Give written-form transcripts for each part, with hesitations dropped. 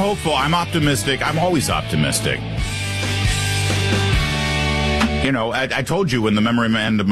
hopeful. I'm optimistic. I'm always optimistic. You know, I told you when the memorandum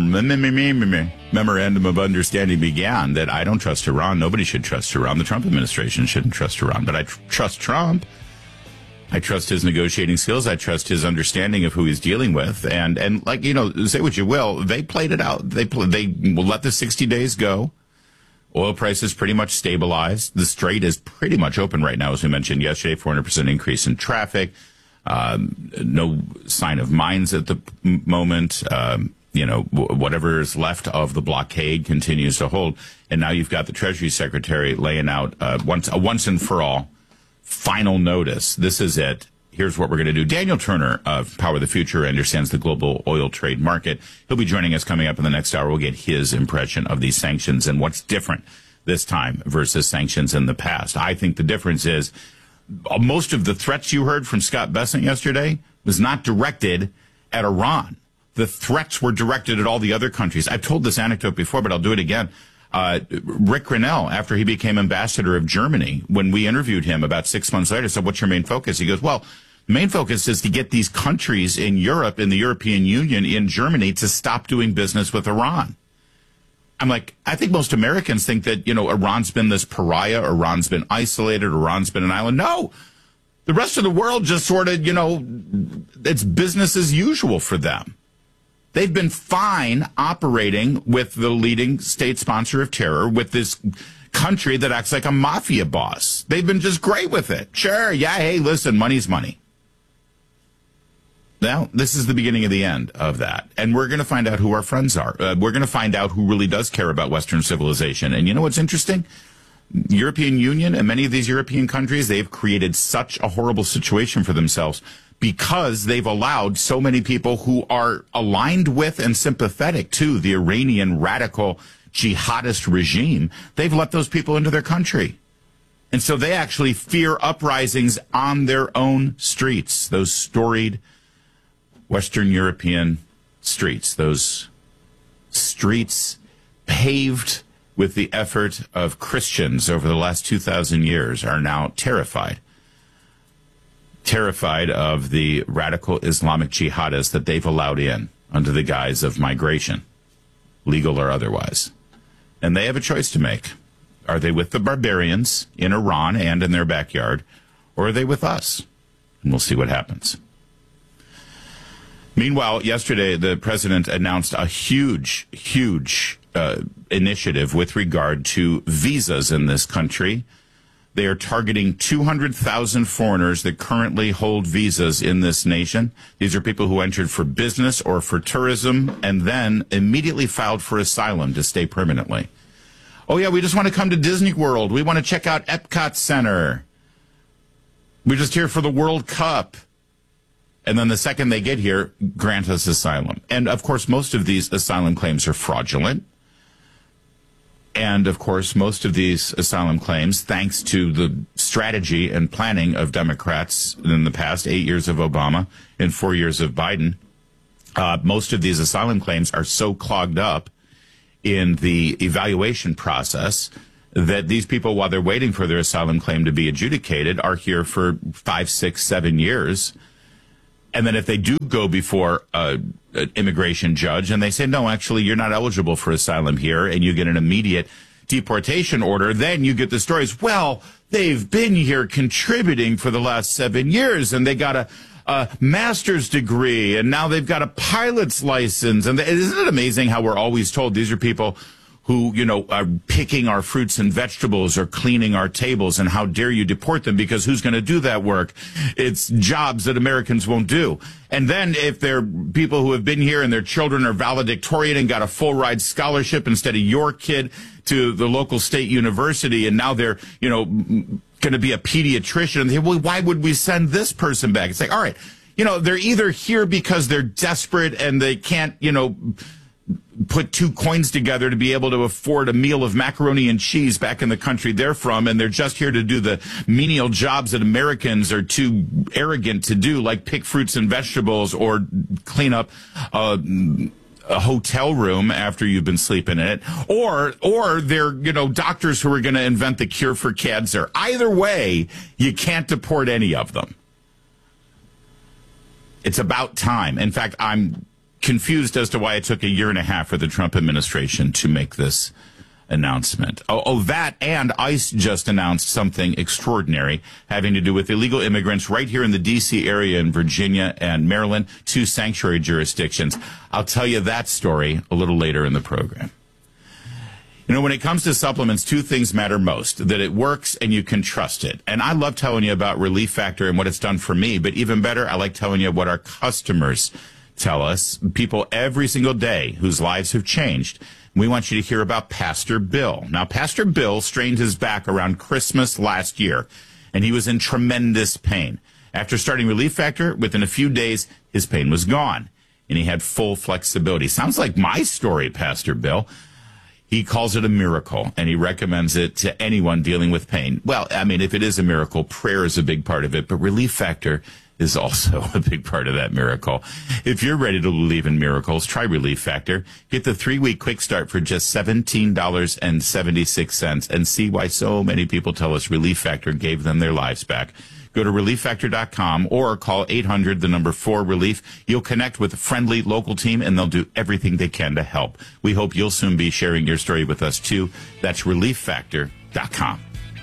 of understanding began that I don't trust Iran. Nobody should trust Iran. The Trump administration shouldn't trust Iran. But I trust Trump. I trust his negotiating skills. I trust his understanding of who he's dealing with. And like, you know, say what you will, they played it out. They will let the 60 days go. Oil prices pretty much stabilized. The Strait is pretty much open right now, as we mentioned yesterday, 400% increase in traffic. No sign of mines at the moment. You know, whatever is left of the blockade continues to hold. And now you've got the Treasury Secretary laying out once and for all final notice. This is it. Here's what we're going to do. Daniel Turner of Power the Future understands the global oil trade market. He'll be joining us coming up in the next hour. We'll get his impression of these sanctions and what's different this time versus sanctions in the past. I think the difference is most of the threats you heard from Scott Bessent yesterday was not directed at Iran. The threats were directed at all the other countries. I've told this anecdote before, but I'll do it again. Rick Grinnell, after he became ambassador of Germany, when we interviewed him about 6 months later, said, what's your main focus? He goes, well, the main focus is to get these countries in Europe, in the European Union, in Germany, to stop doing business with Iran. I'm like, I think most Americans think that, you know, Iran's been this pariah, Iran's been isolated, Iran's been an island. No, the rest of the world just sort of, you know, it's business as usual for them. They've been fine operating with the leading state sponsor of terror, with this country that acts like a mafia boss. They've been just great with it. Sure, yeah, hey, listen, money's money. Now, this is the beginning of the end of that. And we're going to find out who our friends are. We're going to find out who really does care about Western civilization. And you know what's interesting? European Union and many of these European countries, they've created such a horrible situation for themselves because they've allowed so many people who are aligned with and sympathetic to the Iranian radical jihadist regime. They've let those people into their country. And so they actually fear uprisings on their own streets, those storied Western European streets, those streets paved with the effort of Christians over the last 2,000 years are now terrified of the radical Islamic jihadists that they've allowed in under the guise of migration, legal or otherwise. And they have a choice to make. Are they with the barbarians in Iran and in their backyard, or are they with us? And we'll see what happens. Meanwhile, yesterday, the president announced a huge initiative with regard to visas in this country. They are targeting 200,000 foreigners that currently hold visas in this nation. These are people who entered for business or for tourism and then immediately filed for asylum to stay permanently. Oh, yeah, we just want to come to Disney World. We want to check out Epcot Center. We're just here for the World Cup. And then the second they get here, grant us asylum. And, of course, most of these asylum claims are fraudulent. And, of course, most of these asylum claims, thanks to the strategy and planning of Democrats in the past 8 years of Obama and 4 years of Biden, most of these asylum claims are so clogged up in the evaluation process that these people, while they're waiting for their asylum claim to be adjudicated, are here for 5, 6, 7 years. And then if they do go before an immigration judge and they say, no, actually, you're not eligible for asylum here, and you get an immediate deportation order, then you get the stories, well, they've been here contributing for the last 7 years, and they got a master's degree, and now they've got a pilot's license. And isn't it amazing how we're always told these are people who, you know, are picking our fruits and vegetables or cleaning our tables, and how dare you deport them, because who's going to do that work? It's jobs that Americans won't do. And then if they're people who have been here and their children are valedictorian and got a full ride scholarship instead of your kid to the local state university, and now they're, you know, going to be a pediatrician, and they say, well, why would we send this person back? It's like, all right, you know, they're either here because they're desperate and they can't, you know, put 2 coins together to be able to afford a meal of macaroni and cheese back in the country they're from, and they're just here to do the menial jobs that Americans are too arrogant to do, like pick fruits and vegetables or clean up a hotel room after you've been sleeping in it, or they're, doctors who are going to invent the cure for cancer. Either way, you can't deport any of them. It's about time. In fact, I'm confused as to why it took a year and a half for the Trump administration to make this announcement. That and ICE just announced something extraordinary having to do with illegal immigrants right here in the D.C. area in Virginia and Maryland, 2 sanctuary jurisdictions. I'll tell you that story a little later in the program. When it comes to supplements, 2 things matter most, that it works and you can trust it. And I love telling you about Relief Factor and what it's done for me, but even better, I like telling you what our customers tell us, people every single day whose lives have changed. We want you to hear about Pastor Bill. Now, Pastor Bill strained his back around Christmas last year, and he was in tremendous pain. After starting Relief Factor, within a few days, his pain was gone, and he had full flexibility. Sounds like my story, Pastor Bill. He calls it a miracle, and he recommends it to anyone dealing with pain. Well, I mean, if it is a miracle, prayer is a big part of it, but Relief Factor is also a big part of that miracle. If you're ready to believe in miracles, try Relief Factor. Get the 3-week quick start for just $17.76 and see why so many people tell us Relief Factor gave them their lives back. Go to ReliefFactor.com or call 800-4-RELIEF. You'll connect with a friendly local team, and they'll do everything they can to help. We hope you'll soon be sharing your story with us, too. That's ReliefFactor.com.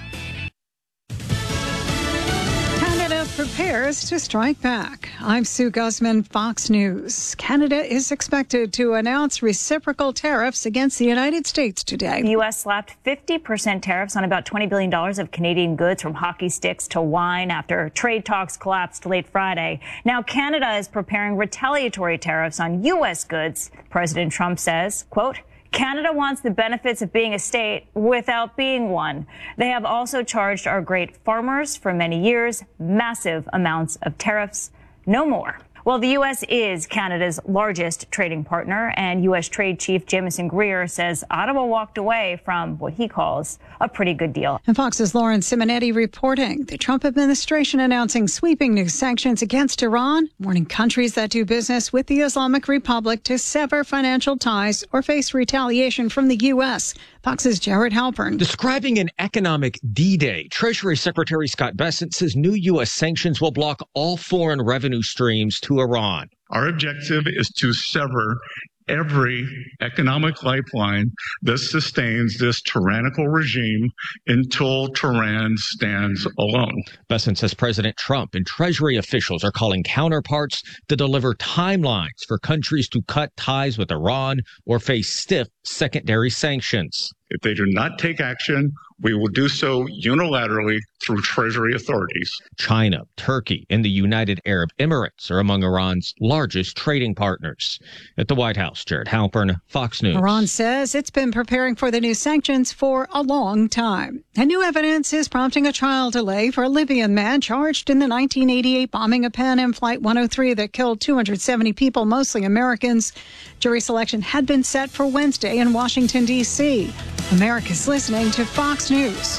Prepares to strike back. I'm Sue Guzman, Fox News. Canada is expected to announce reciprocal tariffs against the United States today. The U.S. slapped 50% tariffs on about $20 billion of Canadian goods, from hockey sticks to wine, after trade talks collapsed late Friday. Now, Canada is preparing retaliatory tariffs on U.S. goods. President Trump says, quote, Canada wants the benefits of being a state without being one. They have also charged our great farmers for many years massive amounts of tariffs. No more. Well, the U.S. is Canada's largest trading partner, and U.S. Trade Chief Jamieson Greer says Ottawa walked away from what he calls a pretty good deal. And Fox's Lauren Simonetti reporting the Trump administration announcing sweeping new sanctions against Iran, warning countries that do business with the Islamic Republic to sever financial ties or face retaliation from the U.S. Fox's Jared Halpern. Describing an economic D-Day, Treasury Secretary Scott Bessent says new U.S. sanctions will block all foreign revenue streams to Iran. Our objective is to sever every economic lifeline that sustains this tyrannical regime until Tehran stands alone. Bessent says President Trump and Treasury officials are calling counterparts to deliver timelines for countries to cut ties with Iran or face stiff secondary sanctions. If they do not take action, we will do so unilaterally through Treasury authorities. China, Turkey, and the United Arab Emirates are among Iran's largest trading partners. At the White House, Jared Halpern, Fox News. Iran says it's been preparing for the new sanctions for a long time. And new evidence is prompting a trial delay for a Libyan man charged in the 1988 bombing of Pan Am Flight 103 that killed 270 people, mostly Americans. Jury selection had been set for Wednesday in Washington, D.C. America's listening to Fox News.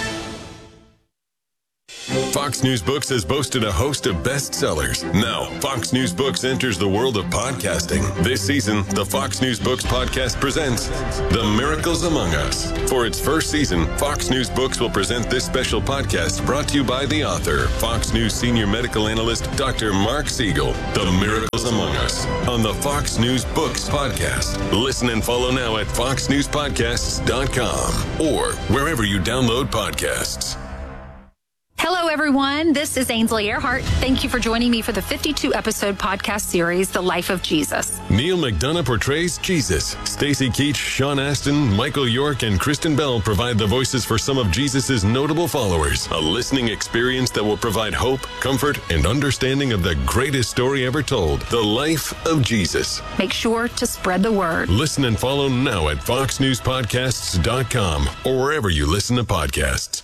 Fox News Books has boasted a host of bestsellers. Now, Fox News Books enters the world of podcasting. This season, the Fox News Books podcast presents The Miracles Among Us. For its first season, Fox News Books will present this special podcast brought to you by the author, Fox News senior medical analyst, Dr. Mark Siegel. The Miracles Among Us on the Fox News Books podcast. Listen and follow now at foxnewspodcasts.com or wherever you download podcasts. Hello, everyone. This is Ainsley Earhart. Thank you for joining me for the 52-episode podcast series, The Life of Jesus. Neil McDonough portrays Jesus. Stacey Keach, Sean Astin, Michael York, and Kristen Bell provide the voices for some of Jesus' notable followers. A listening experience that will provide hope, comfort, and understanding of the greatest story ever told, The Life of Jesus. Make sure to spread the word. Listen and follow now at foxnewspodcasts.com or wherever you listen to podcasts.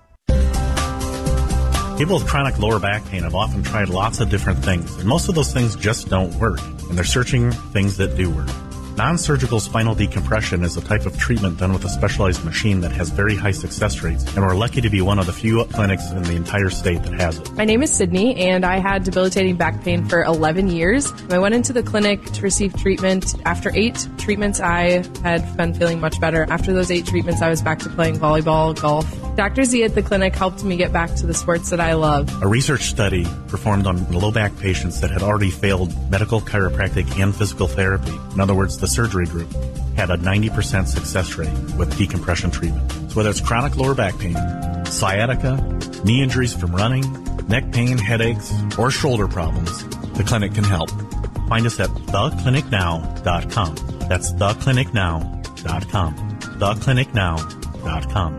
People with chronic lower back pain have often tried lots of different things, and most of those things just don't work, and they're searching things that do work. Non-surgical spinal decompression is a type of treatment done with a specialized machine that has very high success rates, and we're lucky to be one of the few clinics in the entire state that has it. My name is Sydney, and I had debilitating back pain for 11 years. I went into the clinic to receive treatment. After 8 treatments, I had been feeling much better. After those 8 treatments, I was back to playing volleyball, golf. Dr. Z at the clinic helped me get back to the sports that I love. A research study performed on low back patients that had already failed medical, chiropractic, and physical therapy, in other words, the surgery group, had a 90% success rate with decompression treatment. So whether it's chronic lower back pain, sciatica, knee injuries from running, neck pain, headaches, or shoulder problems, the clinic can help. Find us at theclinicnow.com. That's theclinicnow.com. theclinicnow.com.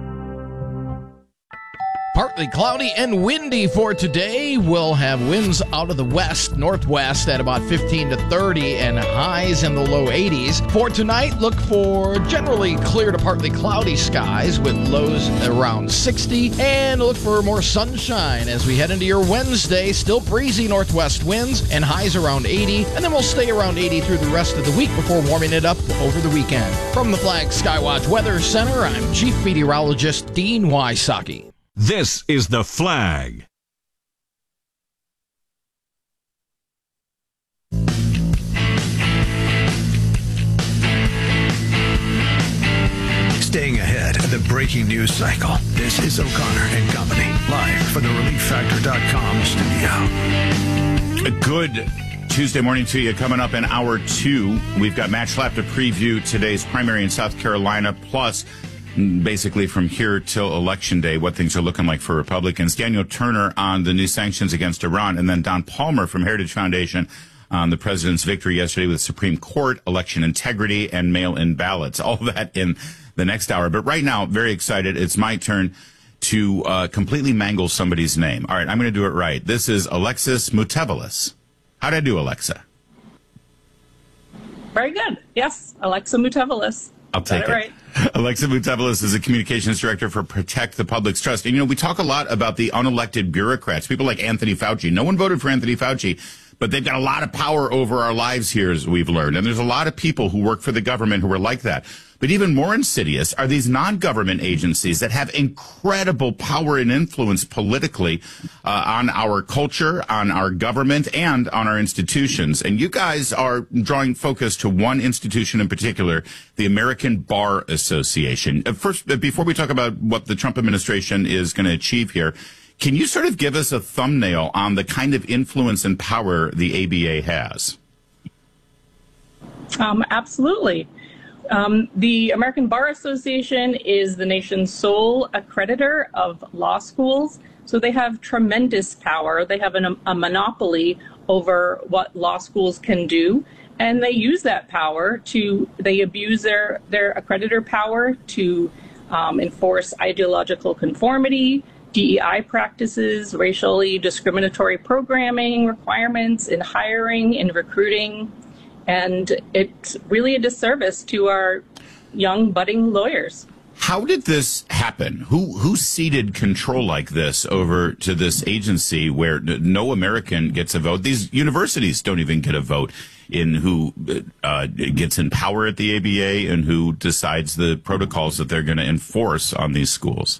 Partly cloudy and windy for today. We'll have winds out of the west, northwest at about 15 to 30 and highs in the low 80s. For tonight, look for generally clear to partly cloudy skies with lows around 60. And look for more sunshine as we head into your Wednesday. Still breezy northwest winds and highs around 80. And then we'll stay around 80 through the rest of the week before warming it up over the weekend. From the Flag Skywatch Weather Center, I'm Chief Meteorologist Dean Wysocki. This is The Flag. Staying ahead of the breaking news cycle, this is O'Connor and Company, live from the ReliefFactor.com studio. A good Tuesday morning to you. Coming up in hour 2, we've got Matt Schlapp to preview today's primary in South Carolina, plus basically from here till Election Day, what things are looking like for Republicans. Daniel Turner on the new sanctions against Iran, and then Don Palmer from Heritage Foundation on the president's victory yesterday with the Supreme Court, election integrity, and mail-in ballots. All that in the next hour. But right now, very excited. It's my turn to completely mangle somebody's name. All right, I'm going to do it right. This is Alexis Moutevelis. How'd I do, Alexa? Very good. Yes, Alexa Moutevelis. I'll take it. Right. Alexa Moutevelis is a communications director for Protect the Public's Trust. And, we talk a lot about the unelected bureaucrats, people like Anthony Fauci. No one voted for Anthony Fauci, but they've got a lot of power over our lives here, as we've learned. And there's a lot of people who work for the government who are like that. But even more insidious are these non-government agencies that have incredible power and influence politically on our culture, on our government, and on our institutions. And you guys are drawing focus to one institution in particular, the American Bar Association. First, before we talk about what the Trump administration is going to achieve here, can you sort of give us a thumbnail on the kind of influence and power the ABA has? Absolutely. The American Bar Association is the nation's sole accreditor of law schools, so they have tremendous power. They have a monopoly over what law schools can do, and they use that power they abuse their accreditor power to enforce ideological conformity, DEI practices, racially discriminatory programming requirements in hiring, in recruiting. And it's really a disservice to our young budding lawyers. How did this happen? Who ceded control like this over to this agency where no American gets a vote? These universities don't even get a vote in who gets in power at the ABA and who decides the protocols that they're going to enforce on these schools.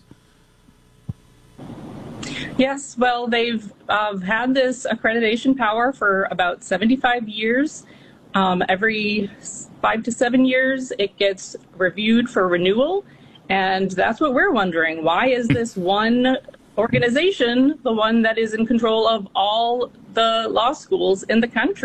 Yes, well, they've had this accreditation power for about 75 years. Every 5 to 7 years, it gets reviewed for renewal. And that's what we're wondering. Why is this one organization the one that is in control of all the law schools in the country?